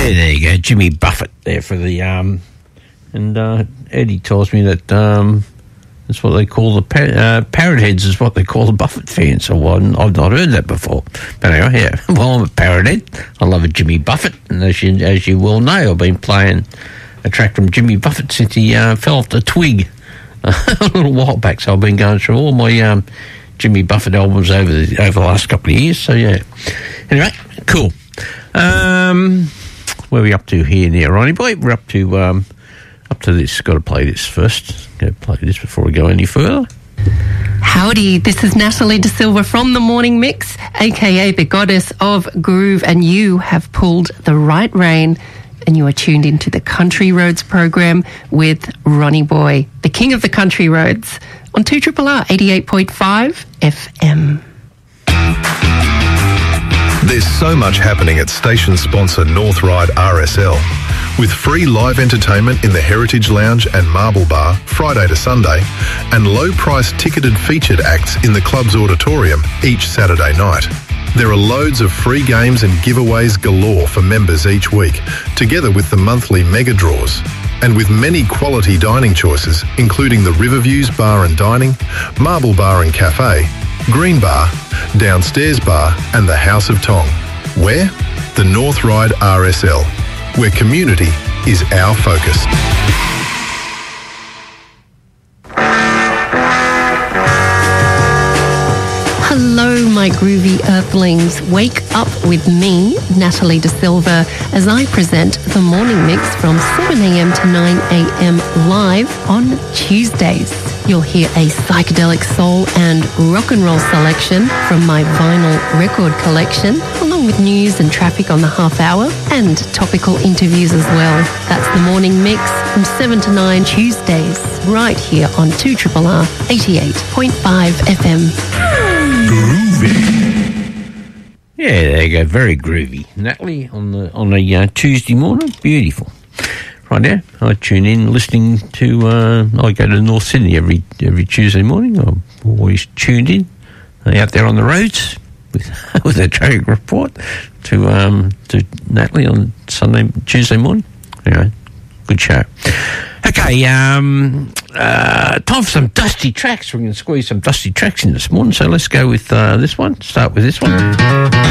there you go, Jimmy Buffett there for the and Eddie tells me that that's what they call the parrot heads is what they call the Buffett fans. So I've not heard that before. But anyway, yeah, well, I'm a parrot head. I love a Jimmy Buffett, and as you well know, I've been playing a track from Jimmy Buffett since he fell off the twig a little while back. So I've been going through all my Jimmy Buffett albums over the last couple of years. So yeah. Anyway, cool. Where are we up to here now, Ronnie boy? We're up to this. Got to play this first. Got to play this before we go any further. Howdy, this is Natalie De Silva from The Morning Mix, aka the Goddess of Groove, and you have pulled the right rein and you are tuned into the Country Roads program with Ronnie Boy, the king of the country roads, on 2RRR 88.5 FM. There's so much happening at station sponsor North Ryde RSL. With free live entertainment in the Heritage Lounge and Marble Bar Friday to Sunday, and low-priced ticketed featured acts in the club's auditorium each Saturday night. There are loads of free games and giveaways galore for members each week, together with the monthly mega draws. And with many quality dining choices, including the Riverviews Bar and Dining, Marble Bar and Cafe, Green Bar, Downstairs Bar and the House of Tong. Where? The North Ryde RSL, where community is our focus. Hello, my groovy earthlings. Wake up with me, Natalie De Silva, as I present The Morning Mix from 7 a.m. to 9 a.m. live on Tuesdays. You'll hear a psychedelic soul and rock and roll selection from my vinyl record collection, along with news and traffic on the half hour and topical interviews as well. That's The Morning Mix from 7 to 9 Tuesdays, right here on 2RRR 88.5 FM. Groovy. Yeah, there you go. Very groovy, Natalie, on a Tuesday morning. Beautiful. Right now, I tune in listening to. I go to North Sydney every Tuesday morning. I'm always tuned in, out there on the roads with a traffic report to Natalie on Tuesday morning. Anyway, good show. Okay, time for some dusty tracks. We're going to squeeze some dusty tracks in this morning. So let's go with this one. Start with this one.